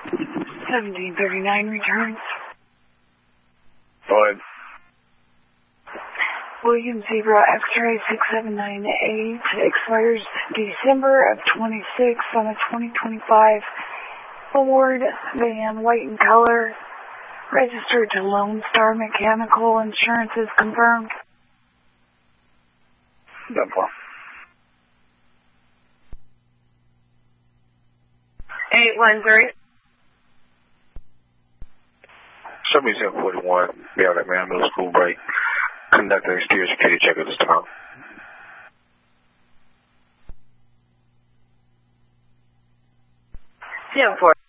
1739 returns. Go ahead. William Zebra X-ray 6798 expires December of 26 on a 2025 Ford van, white in color, registered to Lone Star Mechanical. Insurance is confirmed. No problem. 813. 7741, be out at Man Middle School break. Conduct an exterior security check at this time. 74.